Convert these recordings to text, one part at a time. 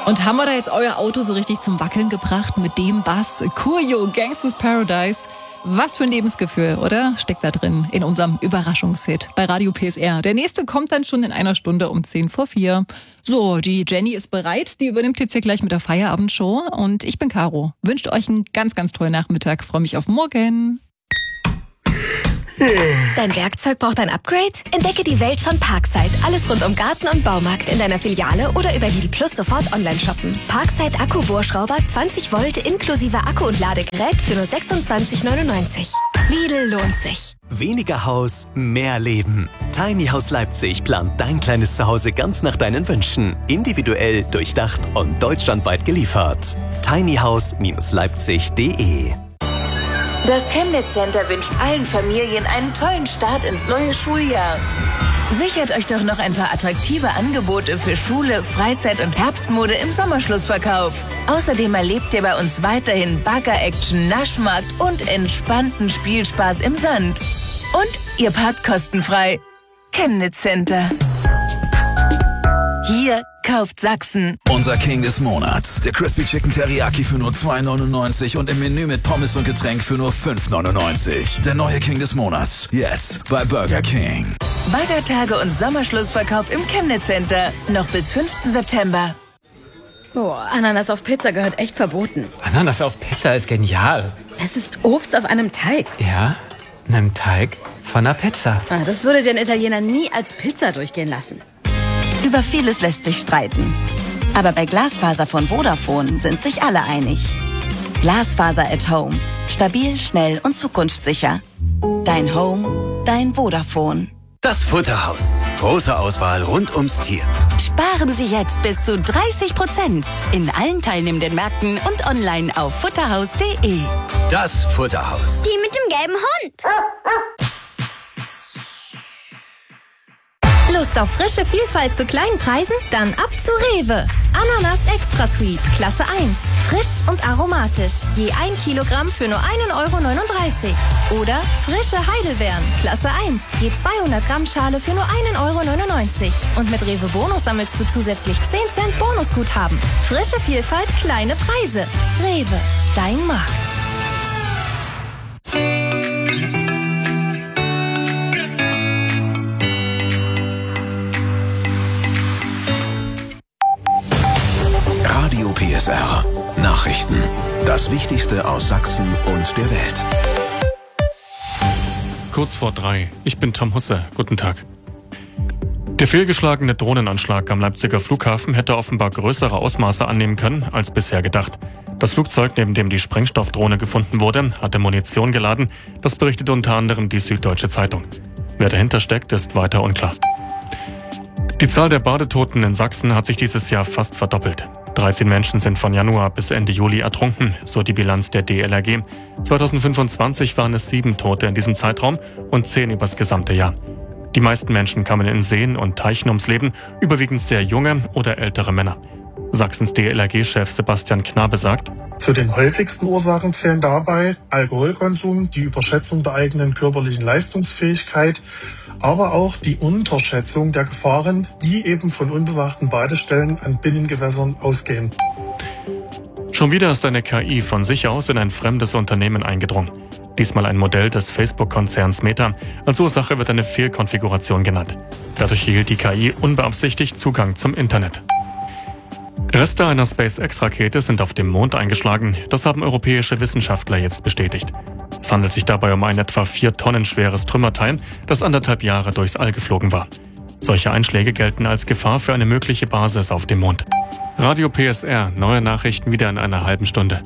Und haben wir da jetzt euer Auto so richtig zum Wackeln gebracht mit dem Bass? Coolio, Gangsta's Paradise. Was für ein Lebensgefühl, oder? Steckt da drin in unserem Überraschungshit bei Radio PSR. Der nächste kommt dann schon in einer Stunde um 3:10. So, die Jenny ist bereit. Die übernimmt jetzt hier gleich mit der Feierabendshow. Und ich bin Caro. Wünscht euch einen ganz, ganz tollen Nachmittag. Freue mich auf morgen. Dein Werkzeug braucht ein Upgrade? Entdecke die Welt von Parkside. Alles rund um Garten und Baumarkt in deiner Filiale oder über Lidl Plus sofort online shoppen. Parkside Akkubohrschrauber 20 Volt inklusive Akku und Ladegerät für nur 26,99. Lidl lohnt sich. Weniger Haus, mehr Leben. Tiny House Leipzig plant dein kleines Zuhause ganz nach deinen Wünschen. Individuell, durchdacht und deutschlandweit geliefert. tinyhouse-leipzig.de. Das Chemnitz Center wünscht allen Familien einen tollen Start ins neue Schuljahr. Sichert euch doch noch ein paar attraktive Angebote für Schule, Freizeit und Herbstmode im Sommerschlussverkauf. Außerdem erlebt ihr bei uns weiterhin Bagger-Action, Naschmarkt und entspannten Spielspaß im Sand. Und ihr parkt kostenfrei. Chemnitz Center. Hier kauft Sachsen. Unser King des Monats. Der Crispy Chicken Teriyaki für nur 2,99 und im Menü mit Pommes und Getränk für nur 5,99. Der neue King des Monats. Jetzt bei Burger King. Baggertage und Sommerschlussverkauf im Chemnitz Center. Noch bis 5. September. Oh, Ananas auf Pizza gehört echt verboten. Ananas auf Pizza ist genial. Es ist Obst auf einem Teig. Ja, einem Teig von einer Pizza. Das würde den Italiener nie als Pizza durchgehen lassen. Über vieles lässt sich streiten. Aber bei Glasfaser von Vodafone sind sich alle einig. Glasfaser at Home. Stabil, schnell und zukunftssicher. Dein Home, dein Vodafone. Das Futterhaus. Große Auswahl rund ums Tier. Sparen Sie jetzt bis zu 30% in allen teilnehmenden Märkten und online auf futterhaus.de. Das Futterhaus. Die mit dem gelben Hund. Lust auf frische Vielfalt zu kleinen Preisen? Dann ab zu Rewe. Ananas Extra Sweet, Klasse 1. Frisch und aromatisch. Je 1 Kilogramm für nur 1,39 €. Oder frische Heidelbeeren, Klasse 1. Je 200 Gramm Schale für nur 1,99 €. Und mit Rewe Bonus sammelst du zusätzlich 10 Cent Bonusguthaben. Frische Vielfalt, kleine Preise. Rewe, dein Markt. PSR. Nachrichten. Das Wichtigste aus Sachsen und der Welt. Kurz vor 3. Ich bin Tom Husse. Guten Tag. Der fehlgeschlagene Drohnenanschlag am Leipziger Flughafen hätte offenbar größere Ausmaße annehmen können als bisher gedacht. Das Flugzeug, neben dem die Sprengstoffdrohne gefunden wurde, hatte Munition geladen. Das berichtet unter anderem die Süddeutsche Zeitung. Wer dahinter steckt, ist weiter unklar. Die Zahl der Badetoten in Sachsen hat sich dieses Jahr fast verdoppelt. 13 Menschen sind von Januar bis Ende Juli ertrunken, so die Bilanz der DLRG. 2025 waren es 7 Tote in diesem Zeitraum und 10 übers gesamte Jahr. Die meisten Menschen kamen in Seen und Teichen ums Leben, überwiegend sehr junge oder ältere Männer. Sachsens DLRG-Chef Sebastian Knabe sagt: Zu den häufigsten Ursachen zählen dabei Alkoholkonsum, die Überschätzung der eigenen körperlichen Leistungsfähigkeit, aber auch die Unterschätzung der Gefahren, die eben von unbewachten Badestellen an Binnengewässern ausgehen. Schon wieder ist eine KI von sich aus in ein fremdes Unternehmen eingedrungen. Diesmal ein Modell des Facebook-Konzerns Meta. Als Ursache wird eine Fehlkonfiguration genannt. Dadurch erhielt die KI unbeabsichtigt Zugang zum Internet. Reste einer SpaceX-Rakete sind auf dem Mond eingeschlagen. Das haben europäische Wissenschaftler jetzt bestätigt. Es handelt sich dabei um ein etwa 4 Tonnen schweres Trümmerteil, das 1,5 Jahre durchs All geflogen war. Solche Einschläge gelten als Gefahr für eine mögliche Basis auf dem Mond. Radio PSR, neue Nachrichten wieder in einer halben Stunde.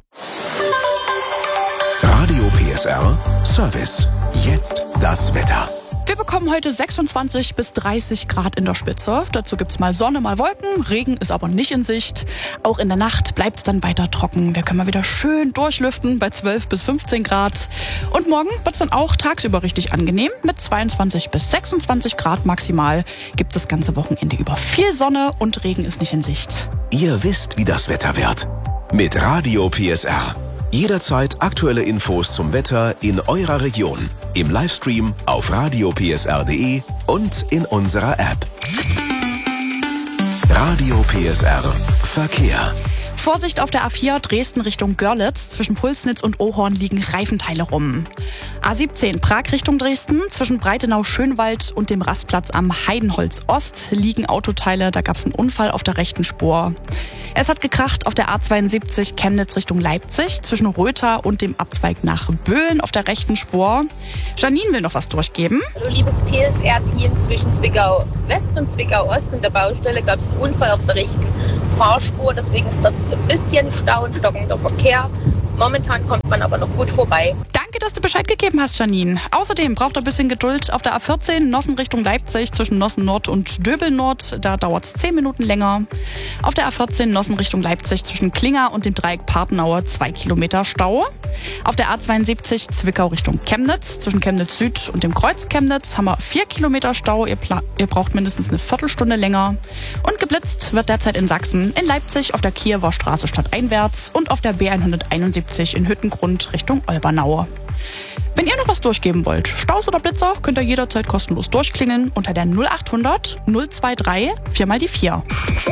Radio PSR Service. Jetzt das Wetter. Wir bekommen heute 26 bis 30 Grad in der Spitze. Dazu gibt's mal Sonne, mal Wolken. Regen ist aber nicht in Sicht. Auch in der Nacht bleibt es dann weiter trocken. Wir können mal wieder schön durchlüften bei 12 bis 15 Grad. Und morgen wird es dann auch tagsüber richtig angenehm. Mit 22 bis 26 Grad maximal gibt es das ganze Wochenende über viel Sonne und Regen ist nicht in Sicht. Ihr wisst, wie das Wetter wird. Mit Radio PSR. Jederzeit aktuelle Infos zum Wetter in eurer Region. Im Livestream auf radiopsr.de und in unserer App. Radio PSR Verkehr. Vorsicht auf der A4 Dresden Richtung Görlitz. Zwischen Pulsnitz und Ohorn liegen Reifenteile rum. A17 Prag Richtung Dresden. Zwischen Breitenau-Schönwald und dem Rastplatz am Heidenholz Ost liegen Autoteile. Da gab es einen Unfall auf der rechten Spur. Es hat gekracht auf der A72 Chemnitz Richtung Leipzig. Zwischen Röther und dem Abzweig nach Böhlen auf der rechten Spur. Janine will noch was durchgeben. Hallo liebes PSR-Team, zwischen Zwickau West und Zwickau Ost in der Baustelle gab es einen Unfall auf der rechten Fahrspur. Deswegen ist dort ein bisschen Stau und stockender Verkehr. Momentan kommt man aber noch gut vorbei. Danke, dass du Bescheid gegeben hast, Janine. Außerdem braucht ihr ein bisschen Geduld auf der A14 Nossen Richtung Leipzig zwischen Nossen Nord und Döbel Nord. Da dauert es 10 Minuten länger. Auf der A14 Nossen Richtung Leipzig zwischen Klinger und dem Dreieck Partenauer 2 Kilometer Stau. Auf der A72 Zwickau Richtung Chemnitz zwischen Chemnitz Süd und dem Kreuz Chemnitz haben wir 4 Kilometer Stau. Ihr braucht mindestens eine Viertelstunde länger. Und geblitzt wird derzeit in Sachsen, in Leipzig auf der Kiewer Straße stadteinwärts und auf der B171 in Hüttengrund Richtung Olbernau. Wenn ihr noch was durchgeben wollt, Staus oder Blitzer, könnt ihr jederzeit kostenlos durchklingeln unter der 0800 023 4x4.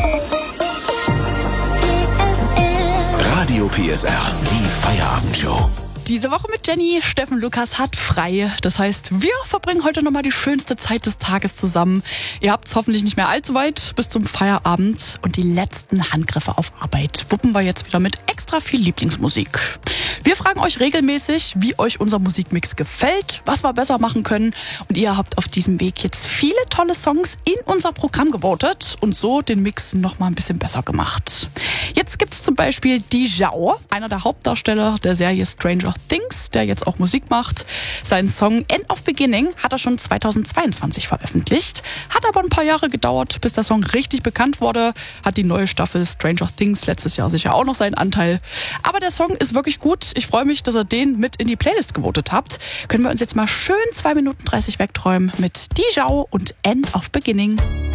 Radio PSR, die Feierabendshow. Diese Woche mit Jenny. Steffen Lukas hat frei. Das heißt, wir verbringen heute nochmal die schönste Zeit des Tages zusammen. Ihr habt es hoffentlich nicht mehr allzu weit bis zum Feierabend. Und die letzten Handgriffe auf Arbeit wuppen wir jetzt wieder mit extra viel Lieblingsmusik. Wir fragen euch regelmäßig, wie euch unser Musikmix gefällt, was wir besser machen können. Und ihr habt auf diesem Weg jetzt viele tolle Songs in unser Programm gewotet und so den Mix nochmal ein bisschen besser gemacht. Jetzt gibt es zum Beispiel Dijau, einer der Hauptdarsteller der Serie Stranger Things, der jetzt auch Musik macht. Seinen Song End of Beginning hat er schon 2022 veröffentlicht. Hat aber ein paar Jahre gedauert, bis der Song richtig bekannt wurde. Hat die neue Staffel Stranger Things letztes Jahr sicher auch noch seinen Anteil. Aber der Song ist wirklich gut. Ich freue mich, dass ihr den mit in die Playlist gewotet habt. Können wir uns jetzt mal schön 2 Minuten 30 wegträumen mit Dijau und End of Beginning.